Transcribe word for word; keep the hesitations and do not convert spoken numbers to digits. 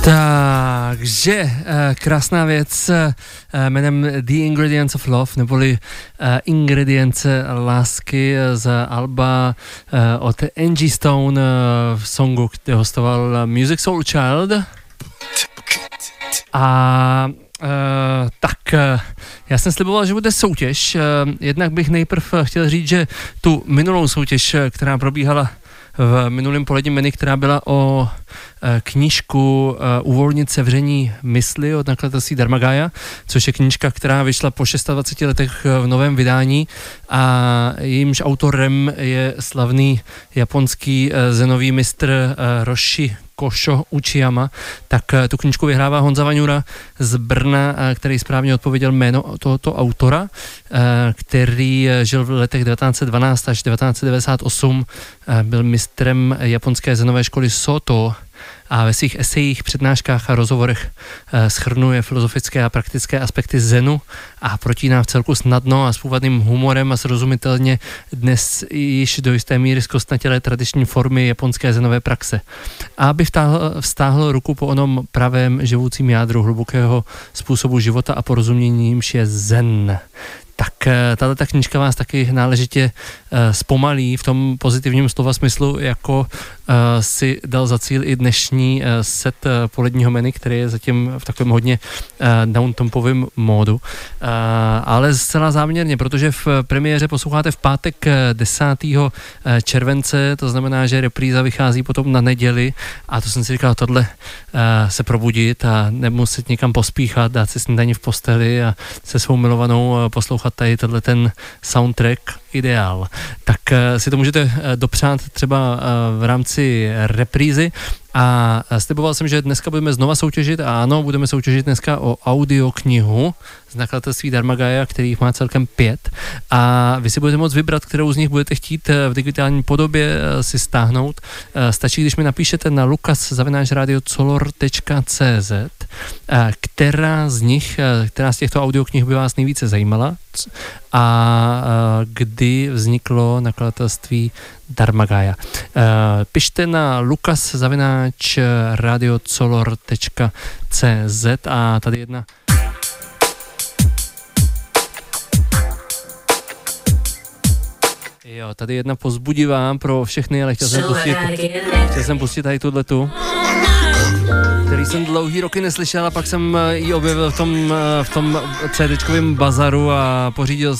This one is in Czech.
Takže krásná věc jménem The Ingredients of Love, neboli ingredience lásky z alba od Angie Stone v songu, kde hostoval Musiq Soulchild. A Uh, tak, uh, já jsem sliboval, že bude soutěž. Uh, jednak bych nejprv chtěl říct, že tu minulou soutěž, která probíhala v minulém poledním menu, která byla o uh, knížku uh, Uvolnit sevření mysli od nakladatelství Dharmagaya, což je knížka, která vyšla po dvaceti šesti letech v novém vydání a jejímž autorem je slavný japonský uh, zenový mistr uh, Roshi Kosho Uchiyama, tak tu knížku vyhrává Honza Vaňura z Brna, který správně odpověděl jméno tohoto autora, který žil v letech devatenáct set dvanáct až devatenáct set devadesát osm, byl mistrem japonské zenové školy Soto a ve svých esejích, přednáškách a rozhovorech shrnuje filozofické a praktické aspekty zenu a protíná v celku snadno a s původným humorem a srozumitelně dnes již do jisté míry zkostnatělé tradiční formy japonské zenové praxe. A aby vtáhl, vztáhl ruku po onom pravém živoucím jádru hlubokého způsobu života a porozumění, jímž je zen. Tak tato knížka vás taky náležitě uh, zpomalí v tom pozitivním slova smyslu, jako uh, si dal za cíl i dnešní uh, set uh, poledního menu, který je zatím v takovém hodně uh, downtempovém módu. Uh, ale zcela záměrně, protože v premiéře posloucháte v pátek desátého července, to znamená, že repríza vychází potom na neděli a to jsem si říkal, tohle uh, se probudit a nemuset někam pospíchat, dát si snídaní v posteli a se svou milovanou uh, poslouchat tady tenhle ten soundtrack ideál. Tak uh, si to můžete uh, dopřát třeba uh, v rámci reprízy a sliboval jsem, že dneska budeme znova soutěžit a ano, budeme soutěžit dneska o audioknihu z nakladatelství Dharmagaya, kterých má celkem pět a vy si budete moct vybrat, kterou z nich budete chtít v digitální podobě si stáhnout. Stačí, když mi napíšete na lukas zavináč radio color tečka cé zet, která z nich, která z těchto audioknih by vás nejvíce zajímala a kdy vzniklo nakladatelství Dharmagaya. Pište na lukas zavináč radio color tečka cé zet a tady jedna Jo, tady jedna povzbudivá pro všechny, ale chtěl jsem pustit, chtěl jsem pustit tady tuhletu, který jsem dlouhý roky neslyšel a pak jsem ji objevil v tom, v tom CDčkovém bazaru a pořídil